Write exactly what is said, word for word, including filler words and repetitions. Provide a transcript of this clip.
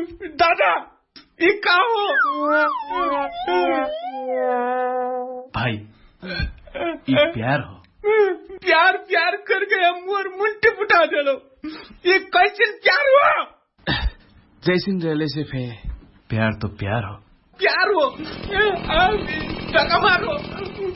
दादा ये का हो? भाई ये प्यार हो। प्यार प्यार कर गया मोर मुंटी फुटा चलो। ये कैसे प्यार हुआ? जैसिन रिलेशनशिप है, प्यार तो प्यार हो। प्यार हो? धक्का मारो